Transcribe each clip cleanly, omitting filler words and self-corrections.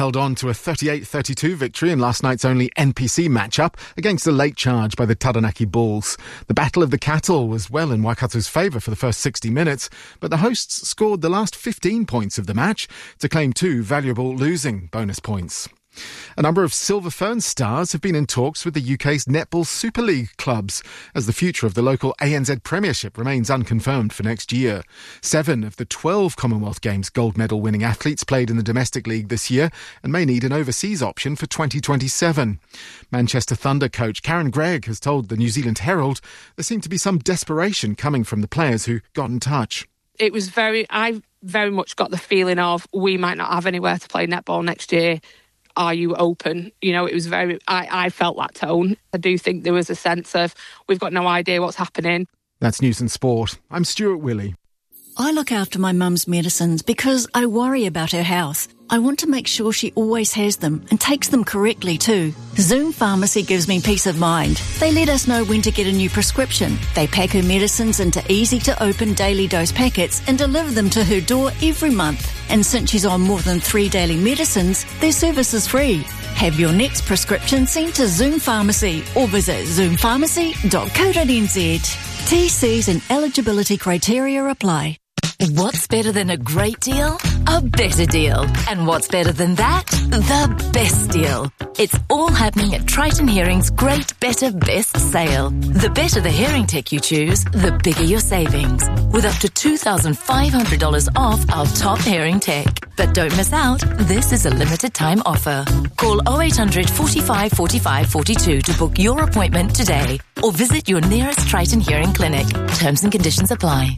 held on to a 38-32 victory in last night's only NPC matchup against a late charge by the Taranaki Bulls. The Battle of the Cattle was well in Waikato's favour for the first 60 minutes, but the hosts scored the last 15 points of the match to claim 2 valuable losing bonus points. A number of Silver Fern stars have been in talks with the UK's Netball Super League clubs as the future of the local ANZ Premiership remains unconfirmed for next year. 7 of the 12 Commonwealth Games gold medal winning athletes played in the domestic league this year and may need an overseas option for 2027. Manchester Thunder coach Karen Gregg has told the New Zealand Herald there seemed to be some desperation coming from the players who got in touch. I very much got the feeling of we might not have anywhere to play netball next year. Are you open? You know, it was I felt that tone. I do think there was a sense of we've got no idea what's happening. That's News and Sport. I'm Stuart Willey. I look after my mum's medicines because I worry about her health. I want to make sure she always has them and takes them correctly too. Zoom Pharmacy gives me peace of mind. They let us know when to get a new prescription. They pack her medicines into easy-to-open daily dose packets and deliver them to her door every month. And since she's on more than 3 daily medicines, their service is free. Have your next prescription sent to Zoom Pharmacy or visit zoompharmacy.co.nz. TCs and eligibility criteria apply. What's better than a great deal? A better deal. And what's better than that? The best deal. It's all happening at Triton Hearing's Great Better Best sale. The better the hearing tech you choose, the bigger your savings. With up to $2,500 off our top hearing tech. But don't miss out, this is a limited time offer. Call 0800 45 45 42 to book your appointment today. Or visit your nearest Triton Hearing clinic. Terms and conditions apply.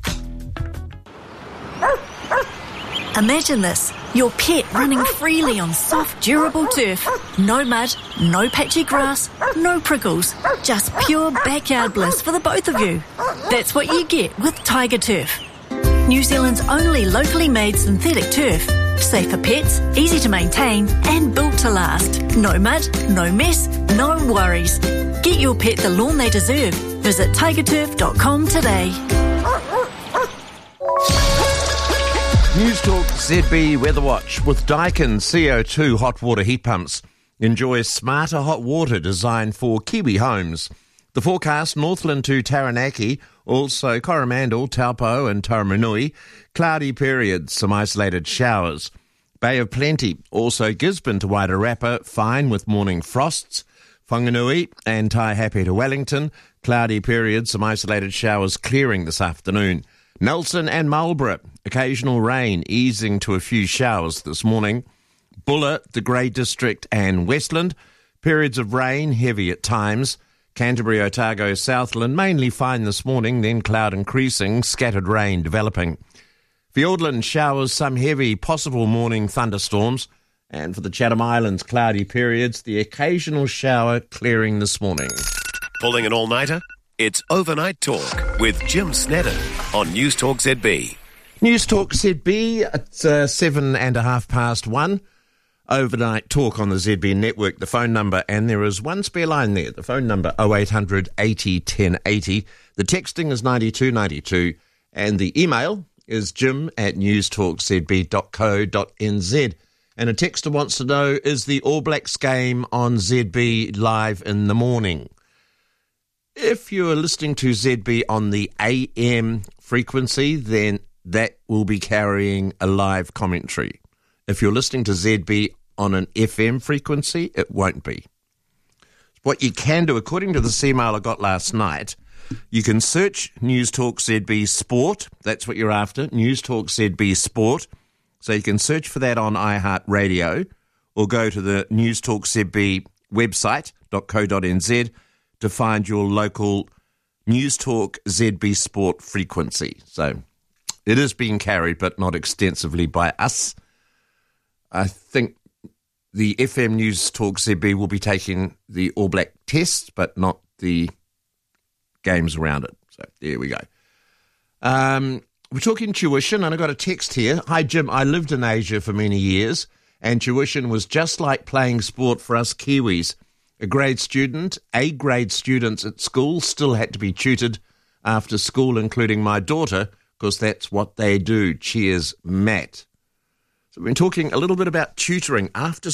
Imagine this, your pet running freely on soft, durable turf. No mud, no patchy grass, no prickles. Just pure backyard bliss for the both of you. That's what you get with Tiger Turf. New Zealand's only locally made synthetic turf. Safe for pets, easy to maintain, and built to last. No mud, no mess, no worries. Get your pet the lawn they deserve. Visit tigerturf.com today. News Talk ZB Weather Watch. With Daikin CO2 hot water heat pumps, enjoy smarter hot water designed for Kiwi homes. The forecast: Northland to Taranaki, also Coromandel, Taupo and Taumarunui. Cloudy periods, some isolated showers. Bay of Plenty, also Gisborne to Wairarapa, fine with morning frosts. Whanganui and Taihape to Wellington, cloudy periods, some isolated showers clearing this afternoon. Nelson and Marlborough, occasional rain easing to a few showers this morning. Buller, the Grey District and Westland, periods of rain, heavy at times. Canterbury, Otago, Southland, mainly fine this morning, then cloud increasing, scattered rain developing. Fiordland, showers, some heavy, possible morning thunderstorms. And for the Chatham Islands, cloudy periods, the occasional shower clearing this morning. Pulling an all-nighter? It's Overnight Talk with Jim Sneddon on News Talk ZB. News Talk ZB at 1:07. Overnight Talk on the ZB network. The phone number, and there is one spare line there. The phone number 0800 80 1080. The texting is 9292, and the email is jim@newstalkzb.co.nz. And a texter wants to know, is the All Blacks game on ZB live in the morning? If you're listening to ZB on the AM frequency, then that will be carrying a live commentary. If you're listening to ZB on an FM frequency, it won't be. What you can do, according to this email I got last night, you can search News Talk ZB Sport. That's what you're after, News Talk ZB Sport. So you can search for that on iHeartRadio or go to the News Talk ZB website.co.nz to find your local News Talk ZB Sport frequency. So it is being carried, but not extensively by us. I think the FM News Talk ZB will be taking the All Black test, but not the games around it. So there we go. We're talking tuition, and I got a text here. Hi, Jim. I lived in Asia for many years, and tuition was just like playing sport for us Kiwis. A grade students at school still had to be tutored after school, including my daughter, because that's what they do. Cheers, Matt. So we've been talking a little bit about tutoring after